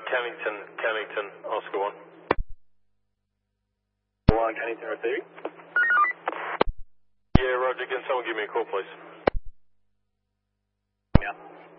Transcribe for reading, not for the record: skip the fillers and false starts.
Cannington, Oscar 1. 1, Cannington receiving. Yeah, Roger, can someone give me a call, please? Yeah.